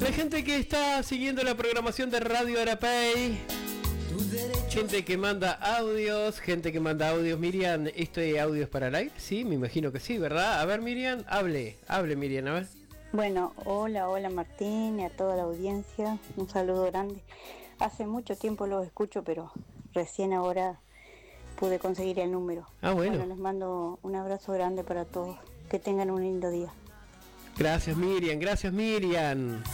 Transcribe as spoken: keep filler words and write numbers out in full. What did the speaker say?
Hay gente que está siguiendo la programación de Radio Arapey. Gente que manda audios, gente que manda audios. Miriam, ¿esto es audios para el aire? Sí, me imagino que sí, ¿verdad? A ver, Miriam, hable, hable, Miriam, a ver. Bueno, hola, hola Martín y a toda la audiencia, un saludo grande. Hace mucho tiempo los escucho, pero recién ahora pude conseguir el número. Ah, bueno. Bueno, les mando un abrazo grande para todos, que tengan un lindo día. Gracias, Miriam, gracias, Miriam.